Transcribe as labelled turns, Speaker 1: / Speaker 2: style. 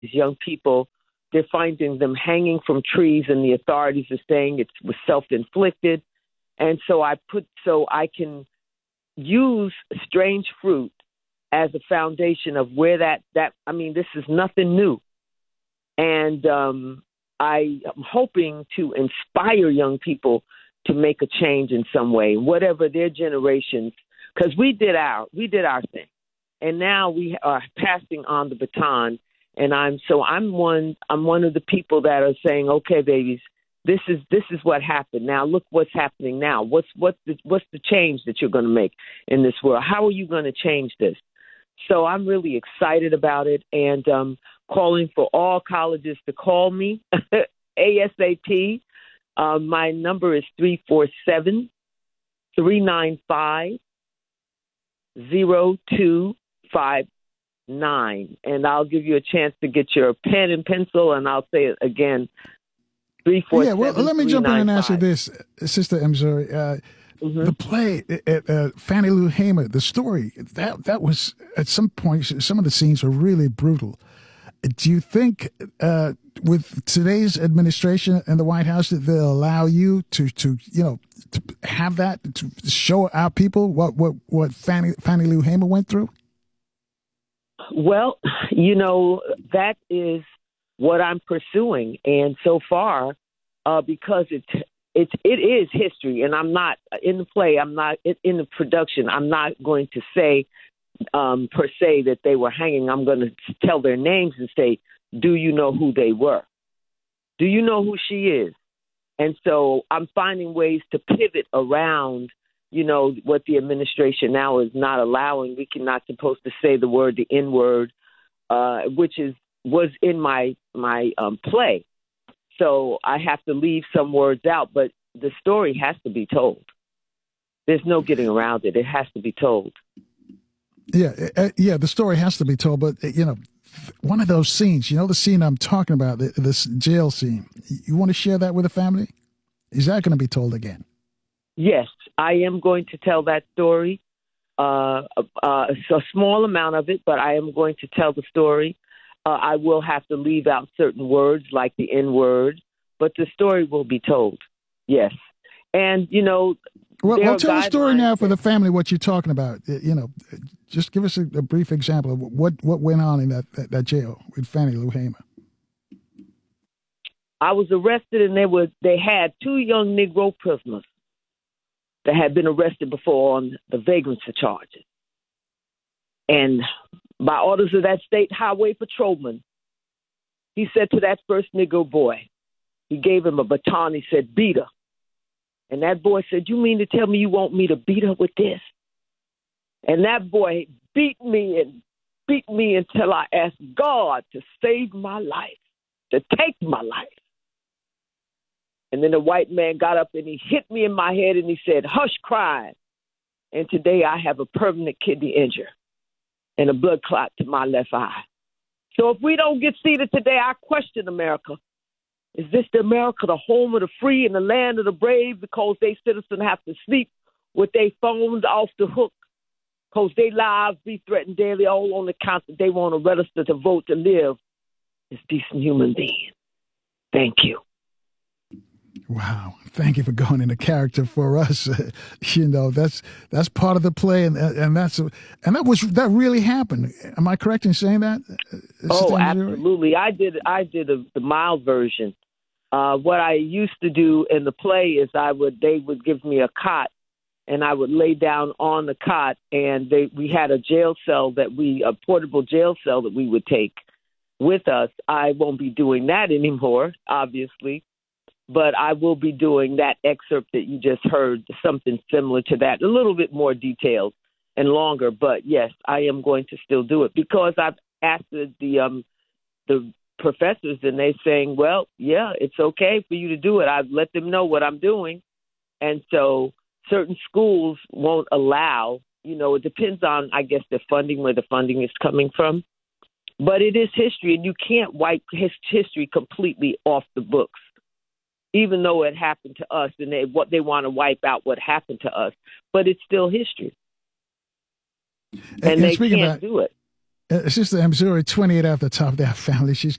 Speaker 1: young people, they're finding them hanging from trees, and the authorities are saying it was self-inflicted. And so I can use strange fruit as a foundation of where this is nothing new. And I am hoping to inspire young people to make a change in some way, whatever their generations, because we did our thing. And now we are passing on the baton. And I'm one of the people that are saying, okay, babies, this is what happened. Now look what's happening now. What's the change that you're going to make in this world? How are you going to change this? So I'm really excited about it, and calling for all colleges to call me ASAP. My number is 347-395-0259, and I'll give you a chance to get your pen and pencil, and I'll say it again. 347.
Speaker 2: Yeah, well, let me jump in and ask you this, Sister Mzuri. The play, Fannie Lou Hamer, the story, that was, at some point, some of the scenes were really brutal. Do you think with today's administration and the White House that they'll allow you to have that, to show our people what Fannie Lou Hamer went through?
Speaker 1: Well, that is what I'm pursuing. And so far, because it is history, and I'm not in the play, I'm not in the production, I'm not going to say per se that they were hanging. I'm going to tell their names and say, do you know who they were? Do you know who she is? And so I'm finding ways to pivot around, what the administration now is not allowing. We cannot supposed to say the N word, which was in my play. So I have to leave some words out, but the story has to be told. There's no getting around it. It has to be told.
Speaker 2: Yeah, the story has to be told. But, one of those scenes, the scene I'm talking about, this jail scene, you want to share that with the family? Is that going to be told again?
Speaker 1: Yes, I am going to tell that story. A small amount of it, but I am going to tell the story. I will have to leave out certain words like the N word, but the story will be told. Yes. And,
Speaker 2: well, tell the story now for the family, what you're talking about. Just give us a brief example of what went on in that jail with Fannie Lou Hamer.
Speaker 1: I was arrested, and they had two young Negro prisoners that had been arrested before on the vagrancy charges. And by orders of that state highway patrolman, he said to that first Negro boy, he gave him a baton, he said, beat her. And that boy said, you mean to tell me you want me to beat her with this? And that boy beat me until I asked God to save my life, to take my life. And then the white man got up and he hit me in my head and he said, hush crying. And today I have a permanent kidney injury and a blood clot to my left eye. So if we don't get seated today, I question America. Is this the America, the home of the free and the land of the brave, because they citizens have to sleep with their phones off the hook, because their lives be threatened daily, all on the count that they want to register to vote to live as decent human beings? Thank you.
Speaker 2: Wow. Thank you for going into character for us. That's part of the play. And that really happened. Am I correct in saying that?
Speaker 1: Oh, absolutely. I did the mild version. What I used to do in the play is they would give me a cot and I would lay down on the cot, and we had a portable jail cell that we would take with us. I won't be doing that anymore, obviously. But I will be doing that excerpt that you just heard, something similar to that, a little bit more detailed and longer. But yes, I am going to still do it because I've asked the professors, and they're saying, well, yeah, it's okay for you to do it. I've let them know what I'm doing. And so certain schools won't allow, it depends on, I guess, the funding, where the funding is coming from. But it is history, and you can't wipe history completely off the books, even though it happened to us, and they want to wipe out what happened to us. But it's still history. And they can't do it.
Speaker 2: Sister Mzuri, 28 off the top of that family. She's